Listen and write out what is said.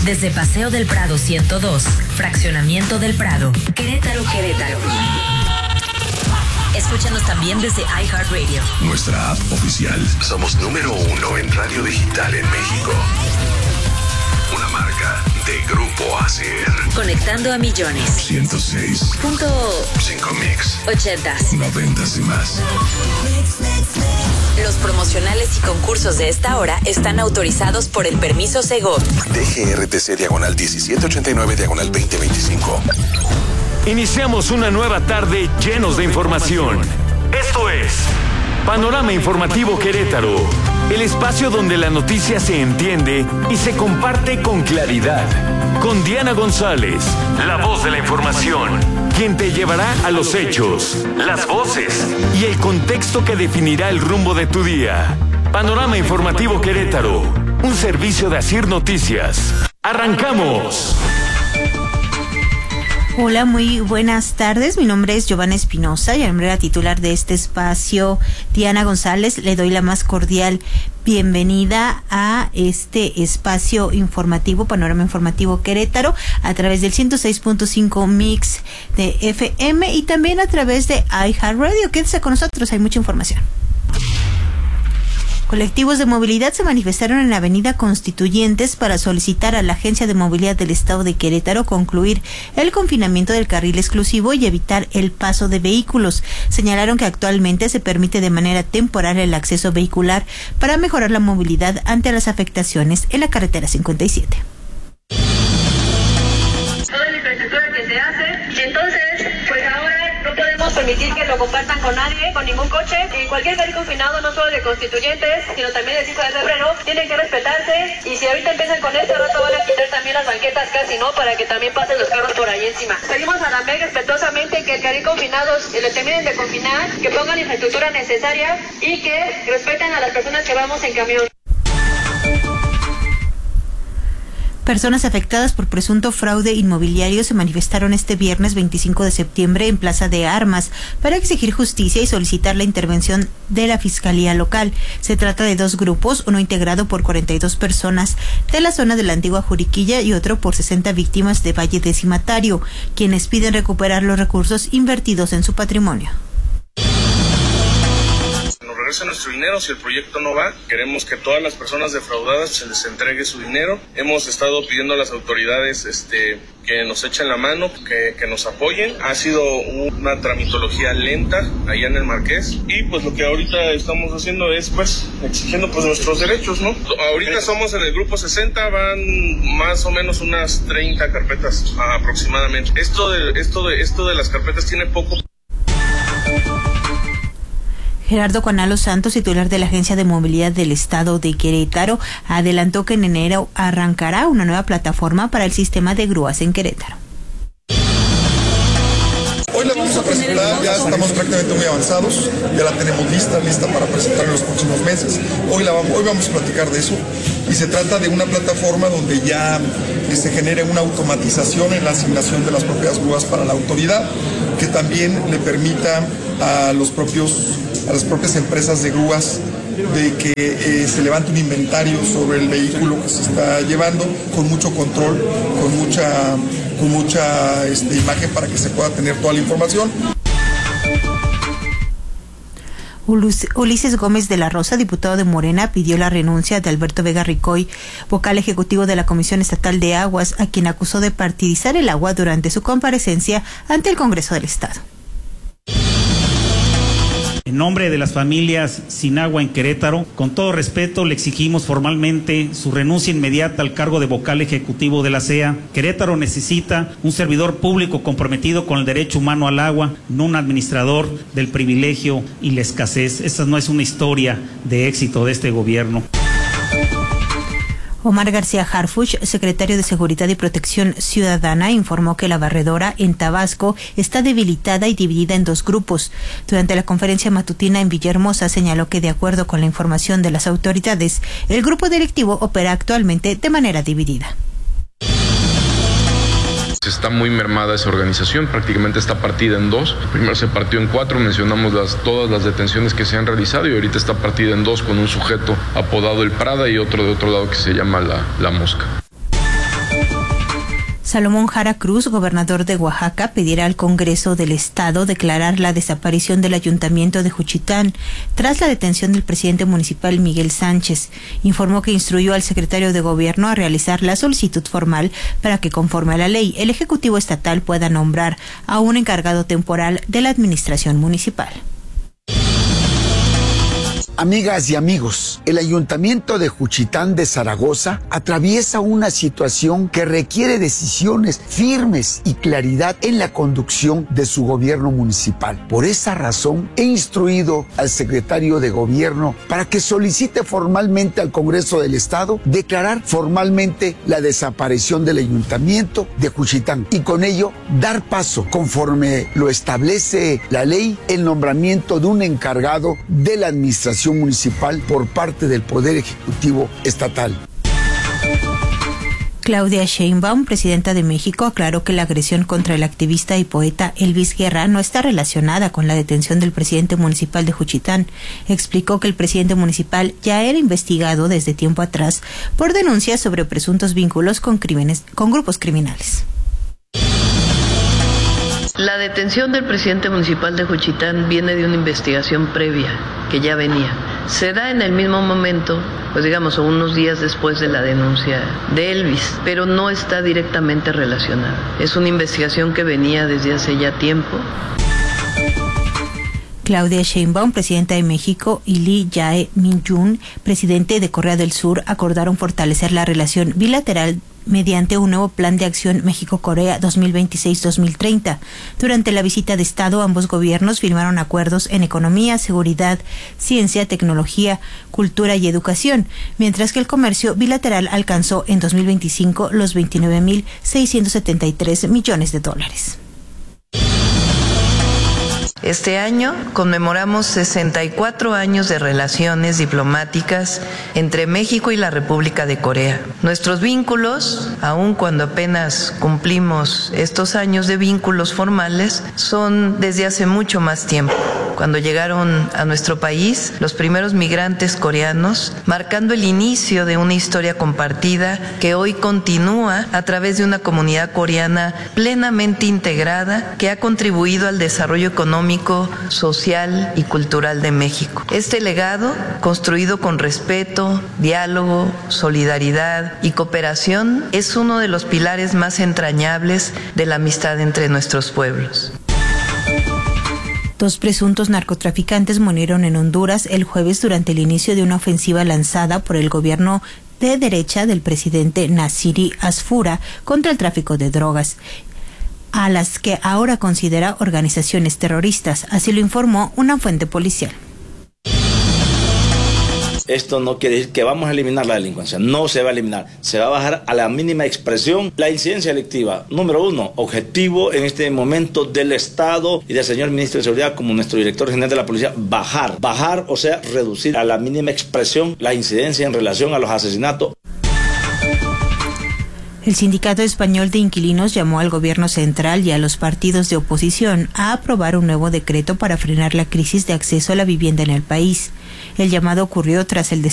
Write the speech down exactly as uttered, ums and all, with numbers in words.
Desde Paseo del Prado ciento dos, Fraccionamiento del Prado, Querétaro, Querétaro. Escúchanos también desde iHeartRadio. Nuestra app oficial. Somos número uno en radio digital en México. Una marca de Grupo Acer. Conectando a millones. ciento seis punto cinco Mix. Ochentas. Noventas y más. Los promocionales y concursos de esta hora están autorizados por el permiso Segov. D G R T C diagonal diecisiete ochenta y nueve diagonal veinte veinticinco. Iniciamos una nueva tarde llenos de información. Esto es Panorama Informativo Querétaro, el espacio donde la noticia se entiende y se comparte con claridad. Con Diana González, la voz de la información, quien te llevará a los hechos, las voces y el contexto que definirá el rumbo de tu día. Panorama Informativo Querétaro, un servicio de Asir Noticias. ¡Arrancamos! Hola, muy buenas tardes. Mi nombre es Giovanna Espinosa y a nombre de la titular de este espacio, Diana González, le doy la más cordial bienvenida a este espacio informativo, Panorama Informativo Querétaro, a través del ciento seis punto cinco Mix de F M y también a través de iHeartRadio. Quédese con nosotros, hay mucha información. Colectivos de movilidad se manifestaron en la Avenida Constituyentes para solicitar a la Agencia de Movilidad del Estado de Querétaro concluir el confinamiento del carril exclusivo y evitar el paso de vehículos. Señalaron que actualmente se permite de manera temporal el acceso vehicular para mejorar la movilidad ante las afectaciones en la carretera cincuenta y siete. Toda la infraestructura que se hace, entonces, pues ahora no podemos permitir que lo compartan con nadie, con ningún coche. Y cualquier carril confinado, no solo de Constituyentes, sino también de cinco de febrero, tienen que respetarse. Y si ahorita empiezan con esto, al rato van a quitar también las banquetas casi, ¿no? Para que también pasen los carros por ahí encima. Pedimos a la M E C respetuosamente que el carril confinado le terminen de confinar, que pongan la infraestructura necesaria y que respeten a las personas que vamos en camión. Personas afectadas por presunto fraude inmobiliario se manifestaron este viernes veinticinco de septiembre en Plaza de Armas para exigir justicia y solicitar la intervención de la Fiscalía Local. Se trata de dos grupos, uno integrado por cuarenta y dos personas de la zona de la antigua Juriquilla y otro por sesenta víctimas de Valle Decimatario, quienes piden recuperar los recursos invertidos en su patrimonio. Nos regresa nuestro dinero si el proyecto no va. Queremos que todas las personas defraudadas se les entregue su dinero. Hemos estado pidiendo a las autoridades este, que nos echen la mano, que, que nos apoyen. Ha sido una tramitología lenta allá en el Marqués y pues lo que ahorita estamos haciendo es pues exigiendo pues nuestros derechos, ¿no? Ahorita somos en el grupo sesenta, van más o menos unas treinta carpetas aproximadamente. Esto de, esto de, esto de las carpetas tiene poco. Gerardo Cuanalo Santos, titular de la Agencia de Movilidad del Estado de Querétaro, adelantó que en enero arrancará una nueva plataforma para el sistema de grúas en Querétaro. Hoy la vamos a presentar, ya estamos prácticamente muy avanzados, ya la tenemos lista, lista para presentar en los próximos meses. Hoy, la vamos, hoy vamos a platicar de eso y se trata de una plataforma donde ya eh, se genere una automatización en la asignación de las propias grúas para la autoridad, que también le permita a los propios a las propias empresas de grúas de que eh, se levante un inventario sobre el vehículo que se está llevando con mucho control, con mucha, con mucha este, imagen para que se pueda tener toda la información. Ulises Gómez de la Rosa, diputado de Morena, pidió la renuncia de Alberto Vega Ricoy, vocal ejecutivo de la Comisión Estatal de Aguas, a quien acusó de partidizar el agua durante su comparecencia ante el Congreso del Estado. En nombre de las familias sin agua en Querétaro, con todo respeto le exigimos formalmente su renuncia inmediata al cargo de vocal ejecutivo de la C E A. Querétaro necesita un servidor público comprometido con el derecho humano al agua, no un administrador del privilegio y la escasez. Esta no es una historia de éxito de este gobierno. Omar García Harfuch, secretario de Seguridad y Protección Ciudadana, informó que la barredora en Tabasco está debilitada y dividida en dos grupos. Durante la conferencia matutina en Villahermosa señaló que, de acuerdo con la información de las autoridades, el grupo directivo opera actualmente de manera dividida. Está muy mermada esa organización, prácticamente está partida en dos. Primero se partió en cuatro, mencionamos las, todas las detenciones que se han realizado y ahorita está partida en dos con un sujeto apodado El Prada y otro de otro lado que se llama La, la Mosca. Salomón Jara Cruz, gobernador de Oaxaca, pedirá al Congreso del Estado declarar la desaparición del Ayuntamiento de Juchitán tras la detención del presidente municipal Miguel Sánchez. Informó que instruyó al secretario de Gobierno a realizar la solicitud formal para que, conforme a la ley, el Ejecutivo Estatal pueda nombrar a un encargado temporal de la administración municipal. Amigas y amigos, el Ayuntamiento de Juchitán de Zaragoza atraviesa una situación que requiere decisiones firmes y claridad en la conducción de su gobierno municipal. Por esa razón, he instruido al secretario de Gobierno para que solicite formalmente al Congreso del Estado declarar formalmente la desaparición del Ayuntamiento de Juchitán y con ello dar paso, conforme lo establece la ley, el nombramiento de un encargado de la administración municipal por parte del Poder Ejecutivo Estatal. Claudia Sheinbaum, presidenta de México, aclaró que la agresión contra el activista y poeta Elvis Guerra no está relacionada con la detención del presidente municipal de Juchitán. Explicó que el presidente municipal ya era investigado desde tiempo atrás por denuncias sobre presuntos vínculos con crímenes, con grupos criminales. La detención del presidente municipal de Juchitán viene de una investigación previa que ya venía. Se da en el mismo momento, pues digamos, unos días después de la denuncia de Elvis, pero no está directamente relacionada. Es una investigación que venía desde hace ya tiempo. Claudia Sheinbaum, presidenta de México, y Lee Jae-min, presidente de Corea del Sur, acordaron fortalecer la relación bilateral mediante un nuevo Plan de Acción México-Corea dos mil veintiséis a dos mil treinta. Durante la visita de Estado, ambos gobiernos firmaron acuerdos en economía, seguridad, ciencia, tecnología, cultura y educación, mientras que el comercio bilateral alcanzó en dos mil veinticinco los veintinueve mil seiscientos setenta y tres millones de dólares. Este año conmemoramos sesenta y cuatro años de relaciones diplomáticas entre México y la República de Corea. Nuestros vínculos, aun cuando apenas cumplimos estos años de vínculos formales, son desde hace mucho más tiempo. Cuando llegaron a nuestro país los primeros migrantes coreanos, marcando el inicio de una historia compartida que hoy continúa a través de una comunidad coreana plenamente integrada que ha contribuido al desarrollo económico, social y cultural de México. Este legado, construido con respeto, diálogo, solidaridad y cooperación, es uno de los pilares más entrañables de la amistad entre nuestros pueblos. Dos presuntos narcotraficantes murieron en Honduras el jueves durante el inicio de una ofensiva lanzada por el gobierno de derecha del presidente Nasiri Asfura contra el tráfico de drogas, a las que ahora considera organizaciones terroristas. Así lo informó una fuente policial. Esto no quiere decir que vamos a eliminar la delincuencia, no se va a eliminar, se va a bajar a la mínima expresión. La incidencia delictiva, número uno, objetivo en este momento del Estado y del señor Ministro de Seguridad como nuestro Director General de la Policía, bajar, bajar, o sea, reducir a la mínima expresión la incidencia en relación a los asesinatos. El Sindicato Español de Inquilinos llamó al gobierno central y a los partidos de oposición a aprobar un nuevo decreto para frenar la crisis de acceso a la vivienda en el país. El llamado ocurrió tras el